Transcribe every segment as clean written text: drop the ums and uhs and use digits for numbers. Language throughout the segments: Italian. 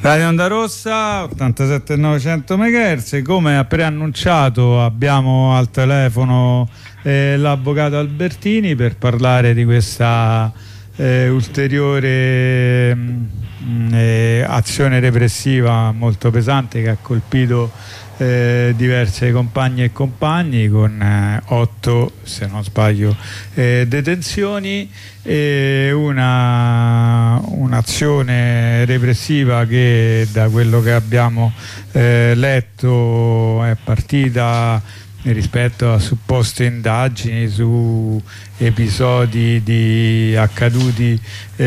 Radio Onda Rossa 87.900 MHz. Come ha preannunciato, abbiamo al telefono l'avvocato Albertini per parlare di questa ulteriore azione repressiva molto pesante che ha colpito diverse compagne e compagni, con 8, se non sbaglio, detenzioni, e un'azione repressiva che, da quello che abbiamo letto, è partita rispetto a supposte indagini su episodi accaduti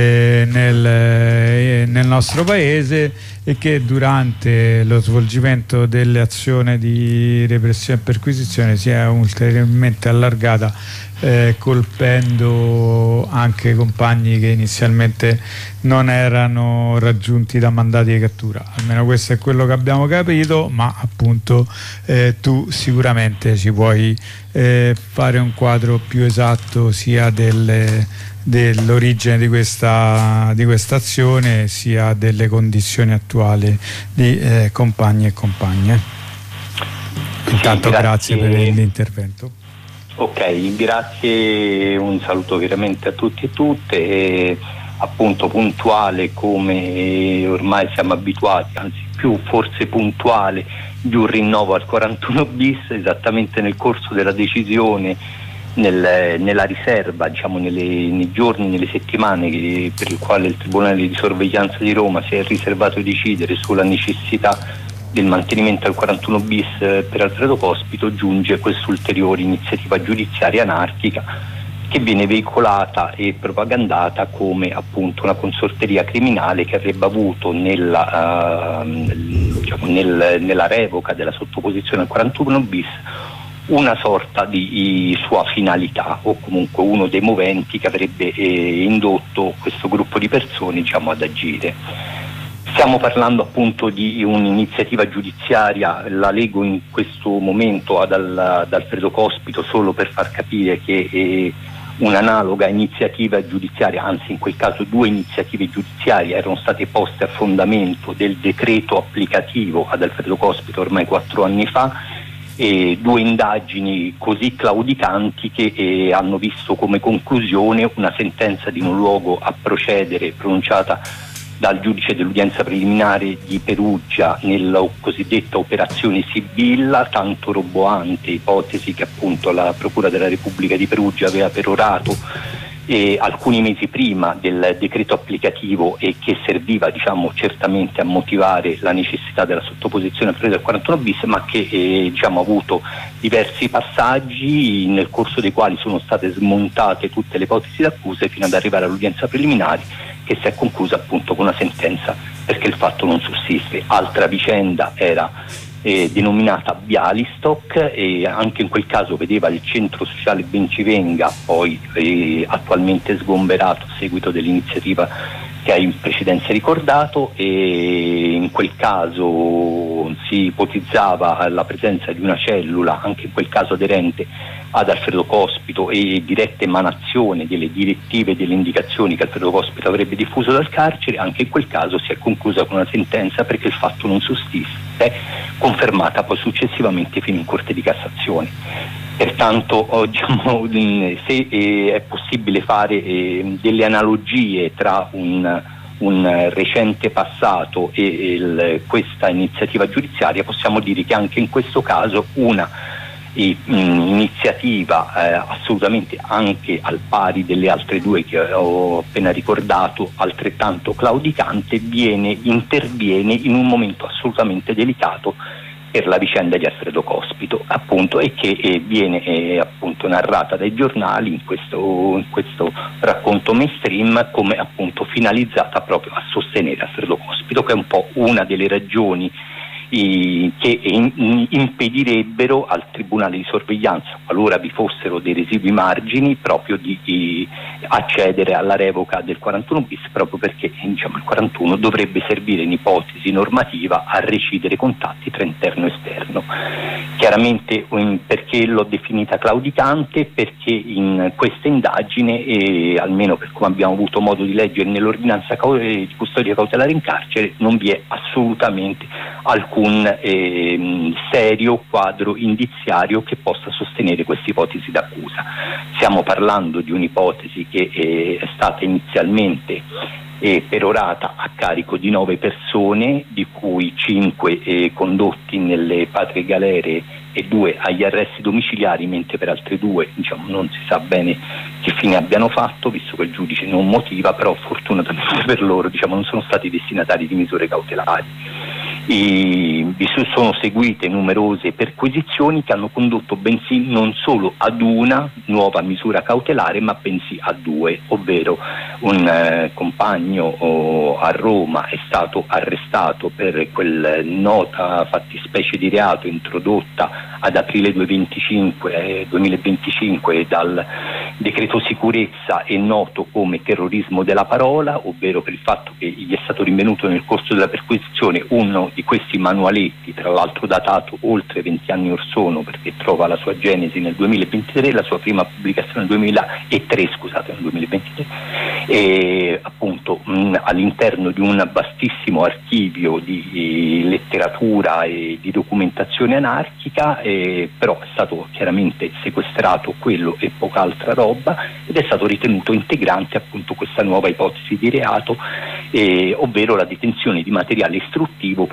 nel nostro paese, e che durante lo svolgimento delle azioni di repressione e perquisizione si è ulteriormente allargata, colpendo anche compagni che inizialmente non erano raggiunti da mandati di cattura. Almeno questo è quello che abbiamo capito, ma appunto tu sicuramente ci puoi fare un quadro più esatto sia dell'origine di questa azione, sia delle condizioni attuali di compagni e compagne. Intanto grazie per l'intervento. Ok, grazie, un saluto veramente a tutti e tutte, appunto puntuale come ormai siamo abituati, anzi più forse puntuale di un rinnovo al 41 bis, esattamente nel corso della decisione, nella riserva, diciamo nei giorni, nelle settimane per il quale il Tribunale di Sorveglianza di Roma si è riservato di decidere sulla necessità del mantenimento al 41 bis per Alfredo Cospito, giunge questa ulteriore iniziativa giudiziaria anarchica che viene veicolata e propagandata come appunto una consorteria criminale che avrebbe avuto nella revoca della sottoposizione al 41 bis una sorta di sua finalità, o comunque uno dei moventi che avrebbe indotto questo gruppo di persone, diciamo, ad agire. Stiamo parlando appunto di un'iniziativa giudiziaria, la leggo in questo momento ad Alfredo Cospito solo per far capire che un'analoga iniziativa giudiziaria, anzi in quel caso due iniziative giudiziarie erano state poste a fondamento del decreto applicativo ad Alfredo Cospito ormai 4 anni fa, e due indagini così claudicanti che hanno visto come conclusione una sentenza di non luogo a procedere pronunciata dal giudice dell'udienza preliminare di Perugia nella cosiddetta operazione Sibilla, tanto roboante, ipotesi che appunto la Procura della Repubblica di Perugia aveva perorato alcuni mesi prima del decreto applicativo, e che serviva, diciamo, certamente a motivare la necessità della sottoposizione al periodo del 41 bis, ma che diciamo, ha avuto diversi passaggi nel corso dei quali sono state smontate tutte le ipotesi d'accusa fino ad arrivare all'udienza preliminare, che si è conclusa appunto con una sentenza perché il fatto non sussiste. Altra vicenda era denominata Bialystok, e anche in quel caso vedeva il centro sociale Bencivenga, poi attualmente sgomberato a seguito dell'iniziativa che hai in precedenza ricordato, e in quel caso si ipotizzava la presenza di una cellula, anche in quel caso aderente ad Alfredo Cospito, e diretta emanazione delle direttive e delle indicazioni che Alfredo Cospito avrebbe diffuso dal carcere. Anche in quel caso si è conclusa con una sentenza perché il fatto non sussiste, confermata poi successivamente fino in Corte di Cassazione. Pertanto diciamo, se è possibile fare delle analogie tra un recente passato e questa iniziativa giudiziaria, possiamo dire che anche in questo caso una iniziativa assolutamente anche al pari delle altre due che ho appena ricordato, altrettanto claudicante, interviene in un momento assolutamente delicato per la vicenda di Alfredo Cospito, appunto, e che viene appunto narrata dai giornali in questo racconto mainstream come appunto finalizzata proprio a sostenere Alfredo Cospito, che è un po' una delle ragioni che impedirebbero al Tribunale di Sorveglianza, qualora vi fossero dei residui margini, proprio di accedere alla revoca del 41 bis, proprio perché diciamo, il 41 dovrebbe servire in ipotesi normativa a recidere contatti tra interno e esterno. Chiaramente perché l'ho definita claudicante? Perché in questa indagine, almeno per come abbiamo avuto modo di leggere nell'ordinanza di custodia cautelare in carcere, non vi è assolutamente alcun serio quadro indiziario che possa sostenere questa ipotesi d'accusa. Stiamo parlando di un'ipotesi che è stata inizialmente perorata a carico di 9 persone, di cui 5 condotti nelle patrie galere e 2 agli arresti domiciliari, mentre per altre 2 diciamo, non si sa bene che fine abbiano fatto, visto che il giudice non motiva, però fortunatamente per loro diciamo, non sono stati destinatari di misure cautelari. Vi sono seguite numerose perquisizioni che hanno condotto bensì non solo ad una nuova misura cautelare, ma bensì a 2, ovvero un compagno a Roma è stato arrestato per quel nota fattispecie di reato introdotta ad aprile 2025 dal decreto sicurezza e noto come terrorismo della parola, ovvero per il fatto che gli è stato rinvenuto nel corso della perquisizione uno di questi manualetti, tra l'altro datato oltre 20 anni or sono, perché trova la sua genesi nel 2023, la sua prima pubblicazione nel 2023, e appunto all'interno di un vastissimo archivio di letteratura e di documentazione anarchica, però è stato chiaramente sequestrato quello e poca altra roba, ed è stato ritenuto integrante appunto questa nuova ipotesi di reato, ovvero la detenzione di materiale istruttivo